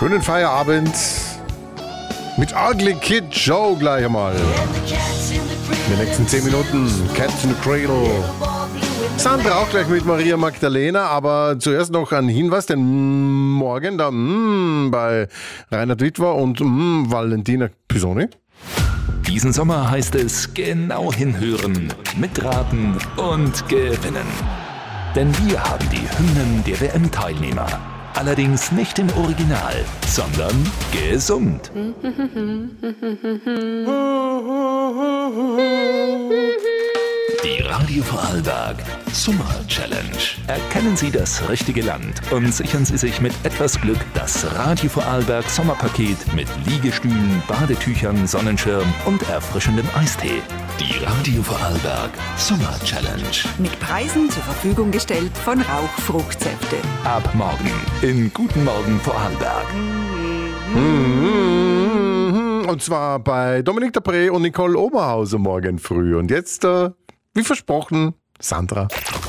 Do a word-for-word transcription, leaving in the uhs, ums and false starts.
Schönen Feierabend mit Ugly Kid Joe gleich einmal. In den nächsten zehn Minuten Cats in the Cradle. Sandra auch gleich mit Maria Magdalena, aber zuerst noch ein Hinweis, denn morgen da mm, bei Reinhard Witwer und mm, Valentina Pisoni. Diesen Sommer heißt es genau hinhören, mitraten und gewinnen. Denn wir haben die Hymnen der W M-Teilnehmer. Allerdings nicht im Original, sondern gesummt. Die Radio Vorarlberg Summer Challenge. Erkennen Sie das richtige Land und sichern Sie sich mit etwas Glück das Radio Vorarlberg Sommerpaket mit Liegestühlen, Badetüchern, Sonnenschirm und erfrischendem Eistee. Die Radio Vorarlberg Summer Challenge. Mit Preisen zur Verfügung gestellt von Rauch Fruchtsäfte. Ab morgen in Guten Morgen Vorarlberg. Und zwar bei Dominik Dapré und Nicole Oberhauser morgen früh. Und jetzt, äh, wie versprochen, Sandra.